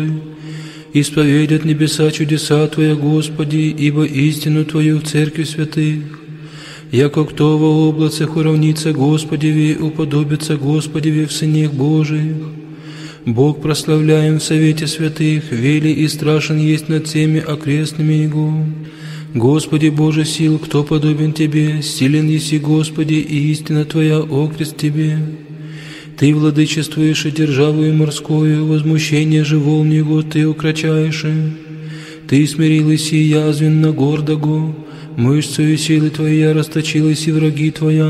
Исповедят небеса чудеса Твоя, Господи, ибо истину Твою в церкви святых. Яко кто во облацах уравнится Господеви, уподобится Господеви в сынах Божиих. Бог прославляем в совете святых, вели и страшен есть над всеми окрестными Его. Господи Боже сил, кто подобен Тебе, силен еси, Господи, и истина Твоя окрест Тебе. Ты владычествуешь и державою морскую, возмущение же волн Его Ты укрочаешь. Ты смирил еси язвенно гордого, мышцею силы Твоей расточил еси враги Твоя.